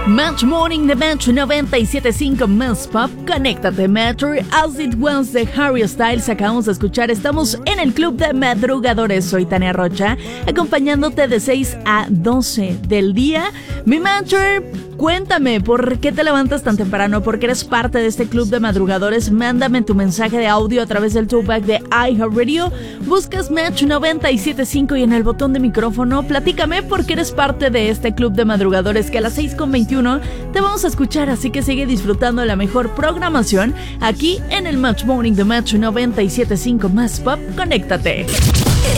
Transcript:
Match Morning de Metro 97.5 Más Pop. Conéctate, Metro. As It Was de Harry Styles acabamos de escuchar. Estamos en el Club de Madrugadores. Soy Tania Rocha, acompañándote de 6 a 12 del día. Mi Metro, cuéntame, ¿por qué te levantas tan temprano? ¿Por qué eres parte de este Club de Madrugadores? Mándame tu mensaje de audio a través del talkback de iHeartRadio. Buscas Match 97.5 y en el botón de micrófono, platícame por qué eres parte de este Club de Madrugadores, que a las 6:21 te vamos a escuchar, así que sigue disfrutando de la mejor programación aquí en el Match Morning de Match 97.5 Más Pop. Conéctate.